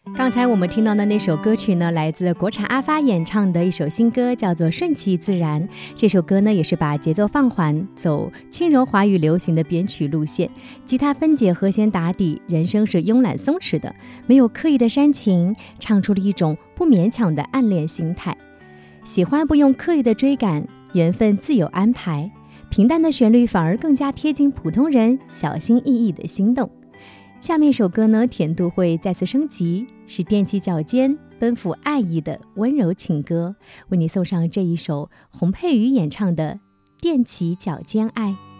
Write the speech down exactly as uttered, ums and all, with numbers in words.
刚才我们听到的那首歌曲呢，来自国产阿发演唱的一首新歌，叫做《顺其自然》。这首歌呢，也是把节奏放缓，走轻柔华语流行的编曲路线，吉他分解，和弦打底，人声是慵懒松弛的，没有刻意的煽情，唱出了一种不勉强的暗恋心态。喜欢不用刻意的追赶，缘分自有安排。平淡的旋律反而更加贴近普通人小心翼翼的心动。下面一首歌呢，甜度会再次升级，是踮起脚尖奔赴爱意的温柔情歌，为你送上这一首洪佩瑜演唱的《踮起脚尖爱》。